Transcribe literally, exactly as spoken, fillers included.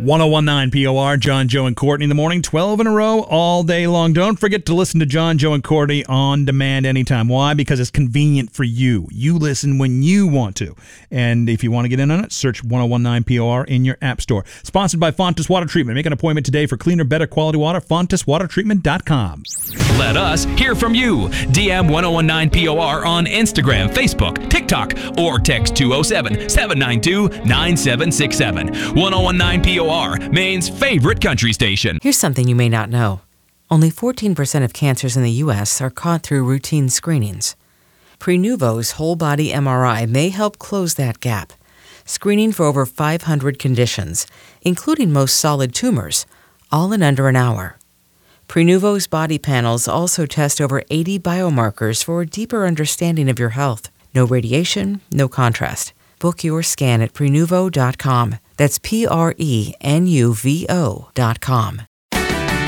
ten nineteen P O R, John, Joe, and Courtney in the morning, twelve in a row, all day long. Don't forget to listen to John, Joe, and Courtney on demand anytime. Why? Because it's convenient for you. You listen when you want to. And if you want to get in on it, search ten nineteen P O R in your app store. Sponsored by Fontis Water Treatment. Make an appointment today for cleaner, better quality water, fontis water treatment dot com. Let us hear from you. D M ten nineteen P O R on Instagram, Facebook, TikTok, or text two oh seven, seven nine two, nine seven six seven. ten nineteen P O R, Maine's favorite country station. Here's something you may not know. Only fourteen percent of cancers in the U S are caught through routine screenings. Prenuvo's whole-body M R I may help close that gap, screening for over five hundred conditions, including most solid tumors, all in under an hour. Prenuvo's body panels also test over eighty biomarkers for a deeper understanding of your health. No radiation, no contrast. Book your scan at prenuvo dot com. That's P R E N U V O dot com.